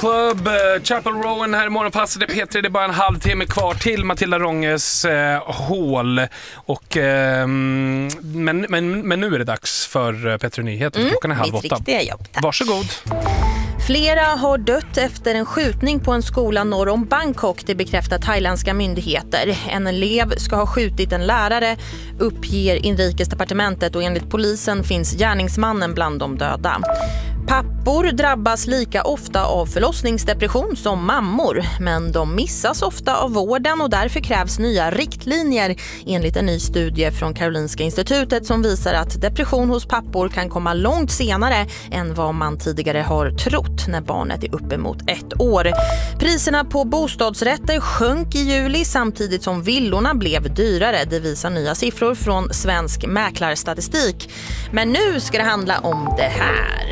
Club, Chapel Rowan här i morgonpasset. Det Peter, det är bara en halvtimme kvar till Matilda Ronges hål. Och, men nu är det dags för Petter Nyheter. Klockan är 7:30. Riktiga jobb, tack. Varsågod. Flera har dött efter en skjutning på en skola norr om Bangkok, det bekräftar thailändska myndigheter. En elev ska ha skjutit en lärare, uppger inrikesdepartementet, och enligt polisen finns gärningsmannen bland de döda. Pappor drabbas lika ofta av förlossningsdepression som mammor, men de missas ofta av vården och därför krävs nya riktlinjer enligt en ny studie från Karolinska institutet som visar att depression hos pappor kan komma långt senare än vad man tidigare har trott när barnet är uppemot 1 år. Priserna på bostadsrätter sjönk i juli samtidigt som villorna blev dyrare. Det visar nya siffror från Svensk mäklarstatistik. Men nu ska det handla om det här.